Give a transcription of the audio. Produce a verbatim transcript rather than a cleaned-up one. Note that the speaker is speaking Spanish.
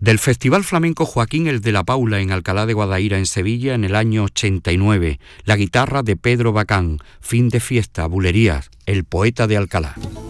Del Festival Flamenco Joaquín el de la Paula en Alcalá de Guadaira, en Sevilla, en el año ochenta y nueve. La guitarra de Pedro Bacán. Fin de fiesta, bulerías, el poeta de Alcalá.